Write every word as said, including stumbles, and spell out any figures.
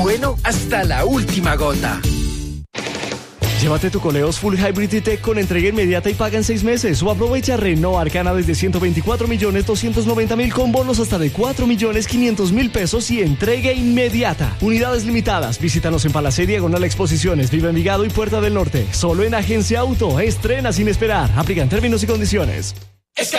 bueno hasta la última gota. Llévate tu Coleos Full Hybrid E-Tech con entrega inmediata y paga en seis meses. O aprovecha Renault Arcana desde ciento veinticuatro millones doscientos noventa mil con bonos hasta de cuatro millones quinientos mil pesos y entrega inmediata. Unidades limitadas. Visítanos en Palacé Diagonal Exposiciones, Viva Envigado y Puerta del Norte. Solo en Agencia Auto. Estrena sin esperar. Aplican términos y condiciones.